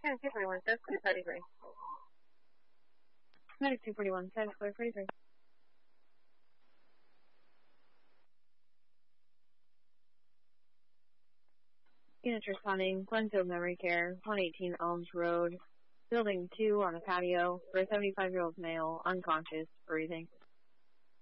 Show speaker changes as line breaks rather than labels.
Medic 241, that's clear 33.
Medic 241, that's clear 33. Units responding, Glenfield Memory Care, 118 Elms Road, Building 2 on a patio, for a 75-year-old male, unconscious, breathing.